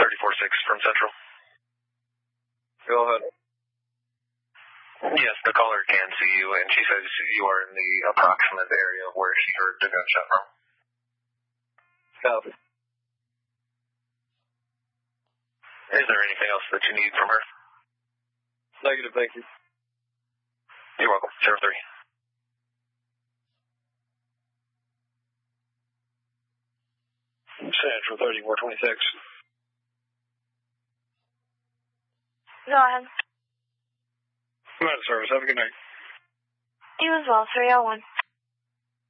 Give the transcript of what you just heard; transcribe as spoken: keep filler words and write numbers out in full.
thirty-four six from Central. Go ahead. Yes, the caller can see you, and she says you are in the approximate area where she heard the gunshot from. Copy. Is there anything else that you need from her? Negative, thank you. You're welcome. Zero three. Central thirty-four twenty-six. Go ahead. Come out of service. Have a good night. You as well, three oh one.